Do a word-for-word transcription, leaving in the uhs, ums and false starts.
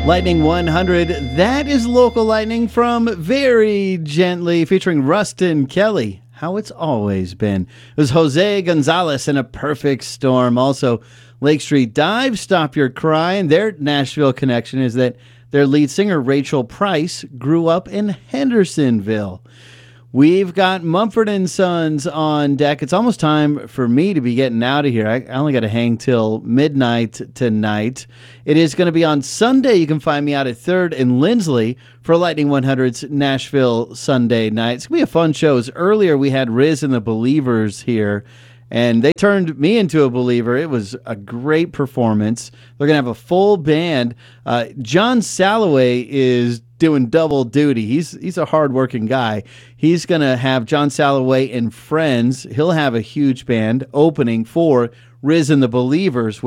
Lightning one hundred, that is local lightning from Very Gently, featuring Rustin Kelly. How it's always been. It was Jose Gonzalez in A Perfect Storm. Also, Lake Street Dive, Stop Your Crying. Their Nashville connection is that their lead singer, Rachel Price, grew up in Hendersonville. We've got Mumford and Sons on deck. It's almost time for me to be getting out of here. I only got to hang till midnight tonight. It is going to be on Sunday. You can find me out at third and Lindsley for Lightning one hundred's Nashville Sunday night. It's going to be a fun show. Earlier, we had Riz and the Believers here, and they turned me into a believer. It was a great performance. They're going to have a full band. Uh, John Salloway is doing double duty. He's he's a hardworking guy. He's going to have John Salloway and friends. He'll have a huge band opening for Riz and the Believers.